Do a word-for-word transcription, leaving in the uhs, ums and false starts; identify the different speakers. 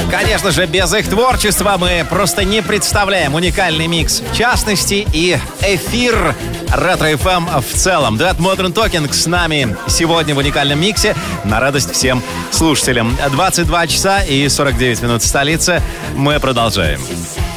Speaker 1: Конечно же, без их творчества мы просто не представляем уникальный микс, в частности, и эфир Ретро-эф эм в целом. Дуэт Modern Talking с нами сегодня в уникальном миксе на радость всем слушателям. двадцать два часа и сорок девять минут в столице. Мы продолжаем.